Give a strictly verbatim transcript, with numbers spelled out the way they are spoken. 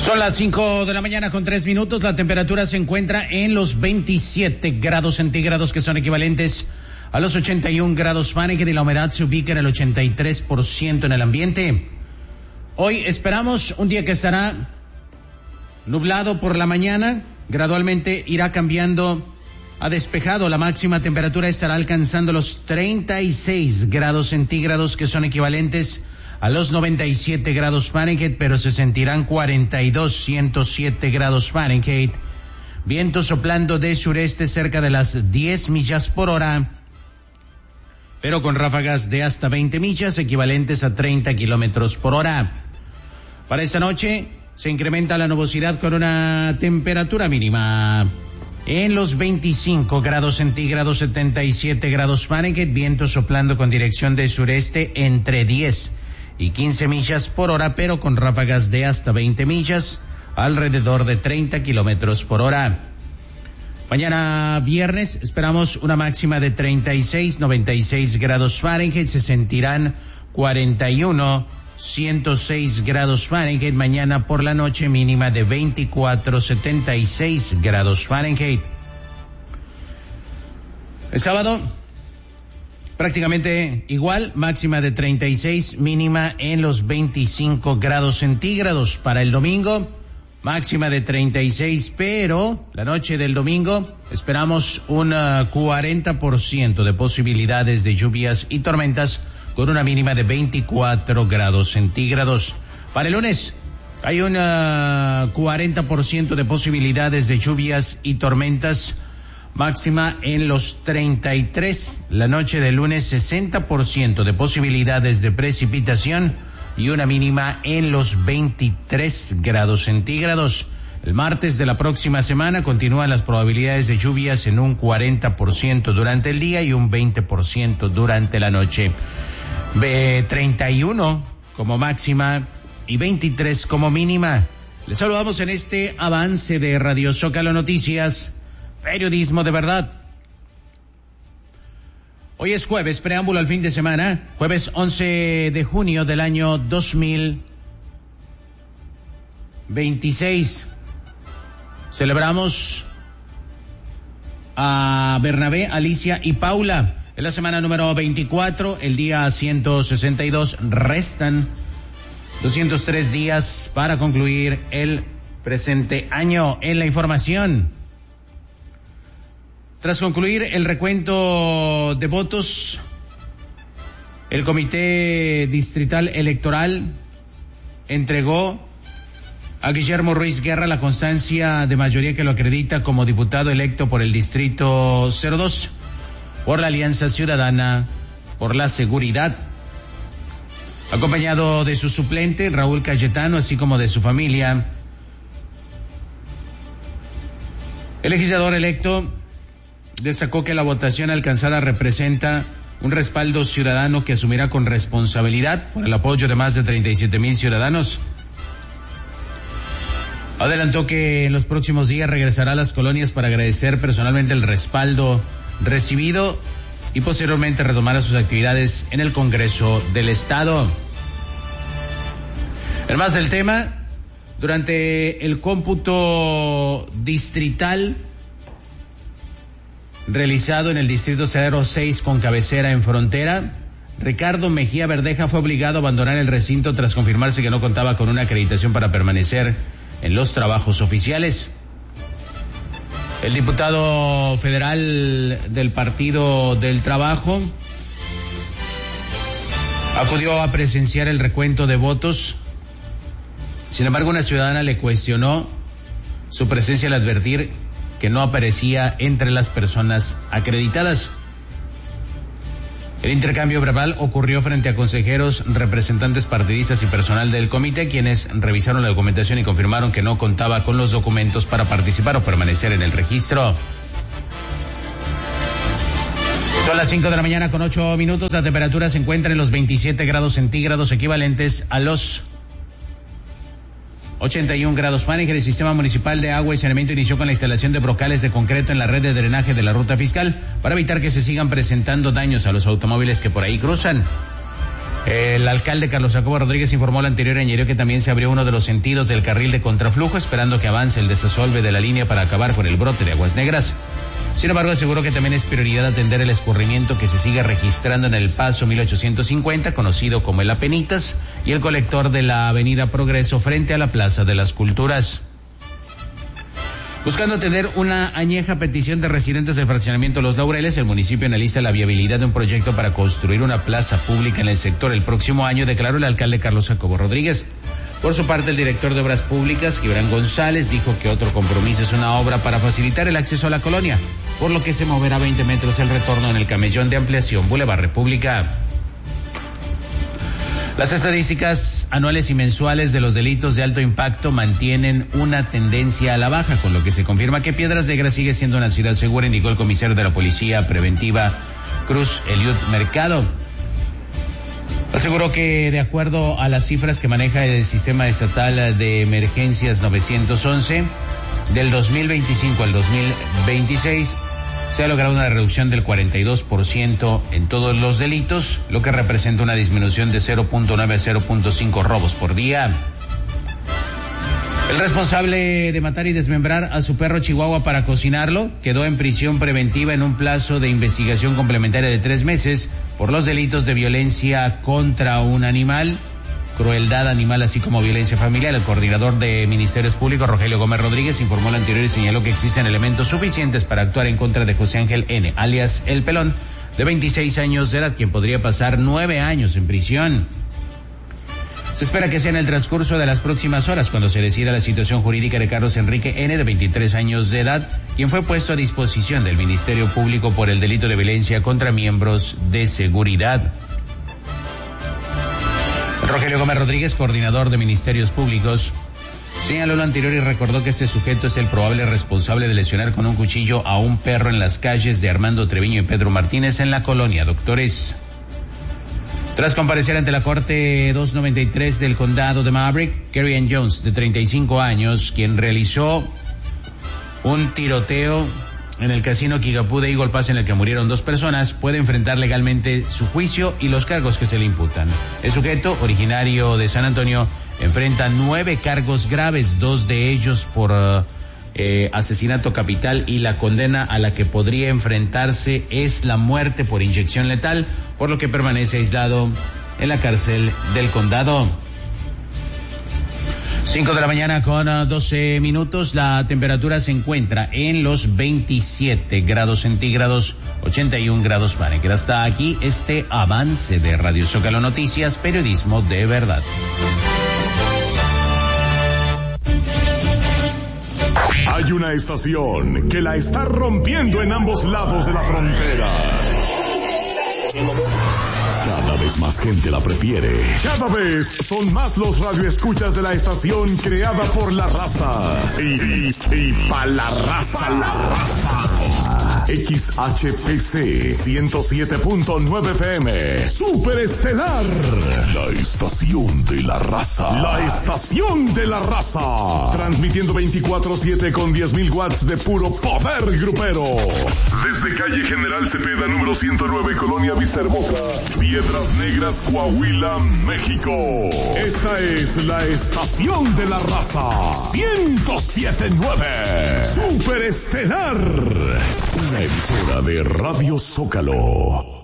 Son las cinco de la mañana con tres minutos. La temperatura se encuentra en los veintisiete grados centígrados, que son equivalentes a los ochenta y un grados Fahrenheit, y la humedad se ubica en el ochenta y tres por ciento en el ambiente. Hoy esperamos un día que estará nublado por la mañana, gradualmente irá cambiando a despejado. La máxima temperatura estará alcanzando los treinta y seis grados centígrados, que son equivalentes a los noventa y siete grados Fahrenheit, pero se sentirán cuarenta y dos, ciento siete grados Fahrenheit. Viento soplando de sureste cerca de las diez millas por hora, pero con ráfagas de hasta veinte millas, equivalentes a treinta kilómetros por hora. Para esta noche se incrementa la nubosidad con una temperatura mínima en los veinticinco grados centígrados, setenta y siete grados Fahrenheit, viento soplando con dirección de sureste entre diez y quince millas por hora, pero con ráfagas de hasta veinte millas, alrededor de treinta kilómetros por hora. Mañana viernes esperamos una máxima de treinta y seis, noventa y seis grados Fahrenheit, se sentirán cuarenta y uno, ciento seis grados Fahrenheit. Mañana por la noche mínima de veinticuatro, setenta y seis grados Fahrenheit. El sábado prácticamente igual, máxima de treinta y seis, mínima en los veinticinco grados centígrados. Para el domingo, máxima de treinta y seis, pero la noche del domingo esperamos un cuarenta por ciento de posibilidades de lluvias y tormentas, con una mínima de veinticuatro grados centígrados. Para el lunes hay un cuarenta por ciento de posibilidades de lluvias y tormentas, máxima en los treinta y tres. La noche del lunes, sesenta por ciento de posibilidades de precipitación y una mínima en los veintitrés grados centígrados. El martes de la próxima semana continúan las probabilidades de lluvias en un cuarenta por ciento durante el día y un veinte por ciento durante la noche. B treinta y uno como máxima y veintitrés como mínima. Les saludamos en este avance de Radio Zócalo Noticias, periodismo de verdad. Hoy es jueves, preámbulo al fin de semana, jueves once de junio del año dos mil veintiséis. Celebramos a Bernabé, Alicia y Paula. En la semana número veinticuatro, el día ciento sesenta y dos, restan doscientos tres días para concluir el presente año. En la información, tras concluir el recuento de votos, el Comité Distrital Electoral entregó a Guillermo Ruiz Guerra la constancia de mayoría que lo acredita como diputado electo por el Distrito cero dos, por la Alianza Ciudadana por la Seguridad, acompañado de su suplente, Raúl Cayetano, así como de su familia. El legislador electo destacó que la votación alcanzada representa un respaldo ciudadano que asumirá con responsabilidad por el apoyo de más de treinta y siete mil ciudadanos. Adelantó que en los próximos días regresará a las colonias para agradecer personalmente el respaldo recibido y posteriormente retomará sus actividades en el Congreso del Estado. En más del tema, durante el cómputo distrital realizado en el Distrito cero seis con cabecera en Frontera, Ricardo Mejía Verdeja fue obligado a abandonar el recinto tras confirmarse que no contaba con una acreditación para permanecer en los trabajos oficiales. El diputado federal del Partido del Trabajo acudió a presenciar el recuento de votos. Sin embargo, una ciudadana le cuestionó su presencia al advertir que no aparecía entre las personas acreditadas. El intercambio verbal ocurrió frente a consejeros, representantes partidistas y personal del comité, quienes revisaron la documentación y confirmaron que no contaba con los documentos para participar o permanecer en el registro. Son las cinco de la mañana con ocho minutos. La temperatura se encuentra en los veintisiete grados centígrados, equivalentes a los ochenta y un grados Fahrenheit. El Sistema Municipal de Agua y Saneamiento inició con la instalación de brocales de concreto en la red de drenaje de la ruta fiscal para evitar que se sigan presentando daños a los automóviles que por ahí cruzan. El alcalde Carlos Jacobo Rodríguez informó lo anterior y añadió que también se abrió uno de los sentidos del carril de contraflujo, esperando que avance el desasolve de la línea para acabar con el brote de aguas negras. Sin embargo, aseguró que también es prioridad atender el escurrimiento que se sigue registrando en el paso mil ochocientos cincuenta, conocido como el Apenitas, y el colector de la avenida Progreso frente a la Plaza de las Culturas. Buscando atender una añeja petición de residentes del fraccionamiento Los Laureles, el municipio analiza la viabilidad de un proyecto para construir una plaza pública en el sector el próximo año, declaró el alcalde Carlos Jacobo Rodríguez. Por su parte, el director de Obras Públicas, Gibran González, dijo que otro compromiso es una obra para facilitar el acceso a la colonia, por lo que se moverá veinte metros el retorno en el camellón de ampliación Boulevard República. Las estadísticas anuales y mensuales de los delitos de alto impacto mantienen una tendencia a la baja, con lo que se confirma que Piedras Negras sigue siendo una ciudad segura, indicó el comisario de la Policía Preventiva Cruz Eliud Mercado. Aseguró que de acuerdo a las cifras que maneja el Sistema Estatal de Emergencias nueve once, del dos mil veinticinco al dos mil veintiséis, se ha logrado una reducción del cuarenta y dos por ciento en todos los delitos, lo que representa una disminución de cero punto nueve a cero punto cinco robos por día. El responsable de matar y desmembrar a su perro chihuahua para cocinarlo quedó en prisión preventiva en un plazo de investigación complementaria de tres meses por los delitos de violencia contra un animal, crueldad animal, así como violencia familiar. El coordinador de Ministerios Públicos, Rogelio Gómez Rodríguez, informó lo anterior y señaló que existen elementos suficientes para actuar en contra de José Ángel N., alias El Pelón, de veintiséis años de edad, quien podría pasar nueve años en prisión. Se espera que sea en el transcurso de las próximas horas cuando se decida la situación jurídica de Carlos Enrique N., de veintitrés años de edad, quien fue puesto a disposición del Ministerio Público por el delito de violencia contra miembros de seguridad. Rogelio Gómez Rodríguez, coordinador de Ministerios Públicos, señaló lo anterior y recordó que este sujeto es el probable responsable de lesionar con un cuchillo a un perro en las calles de Armando Treviño y Pedro Martínez en la colonia Doctores. Tras comparecer ante la Corte doscientos noventa y tres del condado de Maverick, Kerry Ann Jones, de treinta y cinco años, quien realizó un tiroteo en el casino Kickapoo de Eagle Pass en el que murieron dos personas, puede enfrentar legalmente su juicio y los cargos que se le imputan. El sujeto, originario de San Antonio, enfrenta nueve cargos graves, dos de ellos por uh, eh, asesinato capital, y la condena a la que podría enfrentarse es la muerte por inyección letal, por lo que permanece aislado en la cárcel del condado. Cinco de la mañana con doce minutos, la temperatura se encuentra en los veintisiete grados centígrados, ochenta y un grados Fahrenheit. Hasta aquí este avance de Radio Zócalo Noticias, periodismo de verdad. Hay una estación que la está rompiendo en ambos lados de la frontera. Cada vez más gente la prefiere. Cada vez son más los radioescuchas de la estación creada por la raza. Y, y, y pa' la raza, la raza. X H P C ciento siete punto nueve F M. Superestelar. La estación de la raza. La estación de la raza. Transmitiendo veinticuatro siete con diez mil watts de puro poder grupero. Desde calle General Cepeda, número ciento nueve, Colonia Vista Hermosa, Piedras Negras, Coahuila, México. Esta es la estación de la raza. ciento siete punto nueve. Superestelar. Una emisora de Radio Zócalo.